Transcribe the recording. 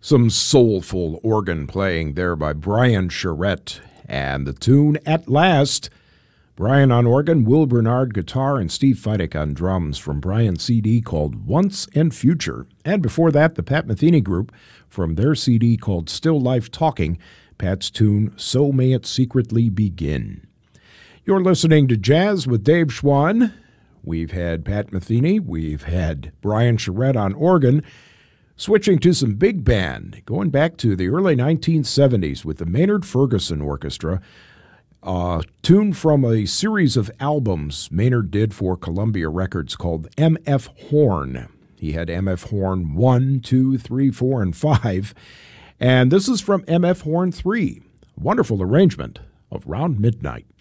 Some soulful organ playing there by Brian Charette, and the tune At Last. Brian on organ, Will Bernard guitar, and Steve Feidick on drums from Brian's CD called Once and Future. And before that, the Pat Metheny Group from their CD called Still Life Talking, Pat's tune So May It Secretly Begin. You're listening to Jazz with Dave Schwann. We've had Pat Metheny, we've had Brian Charette on organ. Switching to some big band, going back to the early 1970s with the Maynard Ferguson Orchestra, a tune from a series of albums Maynard did for Columbia Records called M.F. Horn. He had M.F. Horn 1, 2, 3, 4, and 5, and this is from M.F. Horn 3. Wonderful arrangement of Round Midnight.